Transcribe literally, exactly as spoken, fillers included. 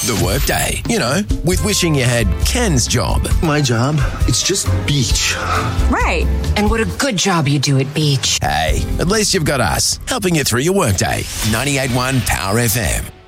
The workday, you know, with wishing you had Ken's job. My job? It's just beach. Right. And what a good job you do at beach. Hey, at least you've got us, helping you through your workday. ninety-eight point one Power F M.